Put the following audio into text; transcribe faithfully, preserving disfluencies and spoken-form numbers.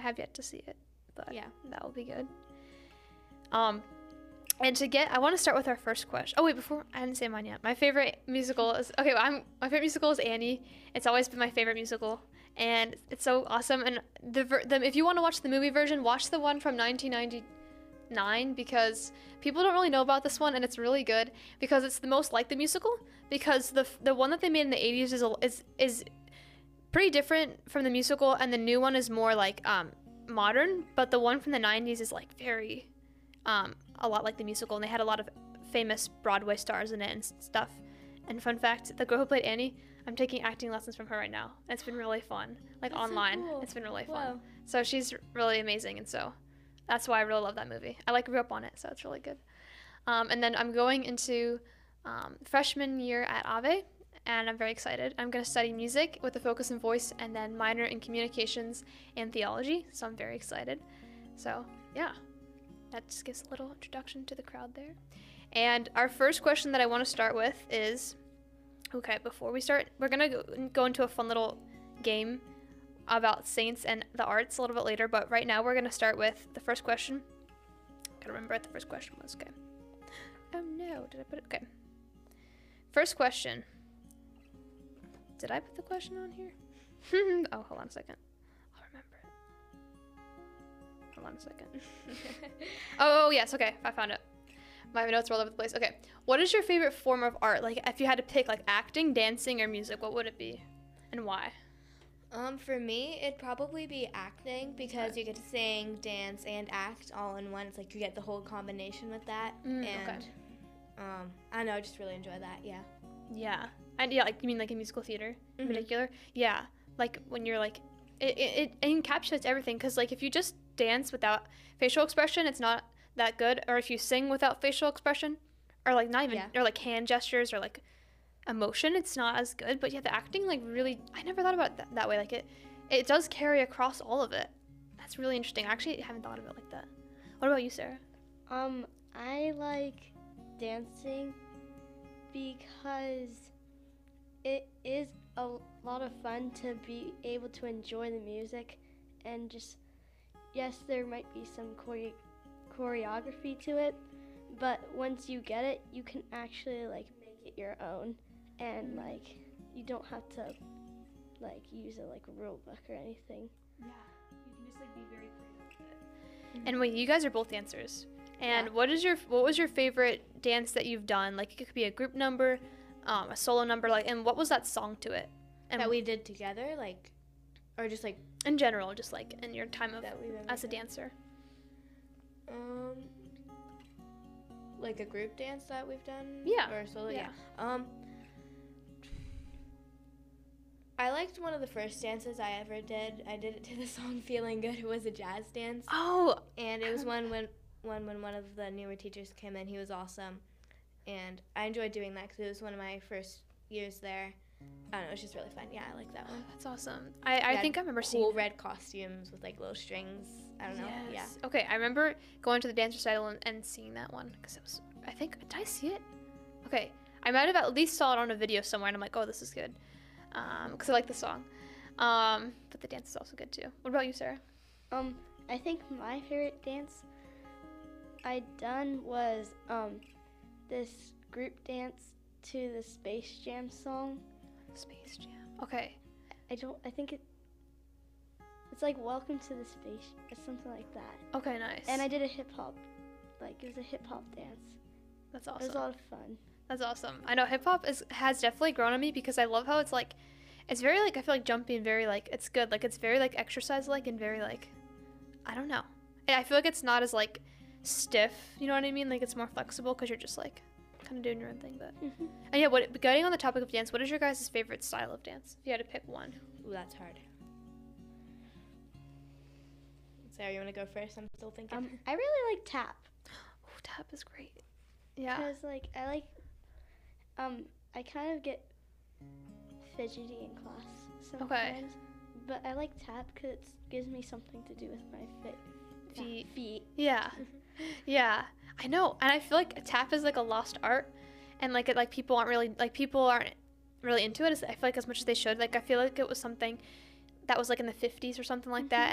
have yet to see it, but Yeah. that will be good. Um, and to get, I want to start with our first question. Oh wait, before I didn't say mine yet. My favorite musical is okay. Well, I'm my favorite musical is Annie. It's always been my favorite musical, and it's so awesome. And the, ver- the if you want to watch the movie version, watch the one from nineteen ninety-nine because people don't really know about this one, and it's really good because it's the most like the musical. Because the the one that they made in the eighties is a, is is pretty different from the musical, and the new one is more like um modern. But the one from the nineties is like very um a lot like the musical, and they had a lot of famous Broadway stars in it and stuff. And fun fact, the girl who played Annie, I'm taking acting lessons from her right now. It's been really fun, like That's so online. cool. It's been really Wow. fun. So she's really amazing, and so that's why I really love that movie. I like grew up on it, so it's really good. Um, and then I'm going into um, freshman year at Ave, and I'm very excited. I'm going to study music with a focus in voice, and then minor in communications and theology. So I'm very excited. So yeah, that just gives a little introduction to the crowd there. And our first question that I want to start with is, okay, before we start, we're going to go, go into a fun little game about saints and the arts a little bit later, but right now we're going to start with the first question. Gotta remember what the first question was, okay. Oh no, did I put it? Okay. First question. Did I put the question on here? Oh, hold on a second. I'll remember it. Hold on a second. Oh, yes, okay, I found it. My notes are all over the place. Okay, what is your favorite form of art? Like, if you had to pick, like, acting, dancing, or music, what would it be? And why? Um, for me, it'd probably be acting because Okay. you get to sing, dance, and act all in one. It's like you get the whole combination with that. Mm, and, okay. um, I don't know, I just really enjoy that, yeah. Yeah. And yeah, like, you mean like in musical theater in Mhm. particular? Yeah. Like, when you're like, it, it, it encapsulates everything. Because, like, if you just dance without facial expression, it's not that good. Or if you sing without facial expression, or, like, not even, Yeah. or, like, hand gestures, or, like, emotion, it's not as good. But, yeah, the acting, like, really, I never thought about it that, that way. Like, it, it does carry across all of it. That's really interesting. I actually haven't thought of it like that. What about you, Sarah? Um, I like dancing because it is a lot of fun to be able to enjoy the music and just, yes, there might be some chore- choreography to it, but once you get it, you can actually like make it your own, and like you don't have to like use a like rule book or anything. Yeah, you can just like be very creative with it. And wait, you guys are both dancers. And Yeah. what is your what was your favorite dance that you've done? Like, it could be a group number, um, a solo number, like, and what was that song to it? And That we did together, like, or just like, in general, just like in your time of that we've ever as a done. dancer. Um, like a group dance that we've done? Yeah, Or solo, yeah. yeah. Um, I liked one of the first dances I ever did. I did it to the song Feeling Good. It was a jazz dance. Oh, And it was one when, one when one of the newer teachers came in. He was awesome. And I enjoyed doing that because it was one of my first years there. I don't know, it was just really fun. Yeah, I like that one. that's awesome. I, I Yeah, think I remember seeing Cool that. red costumes with like little strings. I don't know. Yes. Okay, I remember going to the dance recital and, and seeing that one because it was. I think did I see it? Okay, I might have at least saw it on a video somewhere, and I'm like, oh, this is good, um, because I like the song. Um, but the dance is also good too. What about you, Sarah? Um, I think my favorite dance I done was um this group dance to the Space Jam song. Space Jam. Okay. I don't. I think it. It's like Welcome to the Space. It's something like that. Okay, nice. And I did a hip hop. Like it was a hip hop dance. That's It was awesome. a lot of fun. That's awesome. I know hip hop is has definitely grown on me because I love how it's like, it's very like I feel like jumpy and very like it's good. Like it's very like exercise like and very like, I don't know. And I feel like it's not as like stiff. You know what I mean? Like it's more flexible because you're just like kind of doing your own thing. But Mhm. and yeah, what getting on the topic of dance, what is your guys' favorite style of dance? If you had to pick one. Ooh, that's hard. Sarah, you want to go first? I'm still thinking. Um, I really like tap. Oh, tap is great. Yeah. Because like I like, um, I kind of get fidgety in class sometimes. Okay. But I like tap because it gives me something to do with my fit Feet. feet. Yeah. Yeah. I know. And I feel like tap is like a lost art, and like it like people aren't really like people aren't really into it as I feel like as much as they should. Like I feel like it was something that was like in the fifties or something like that.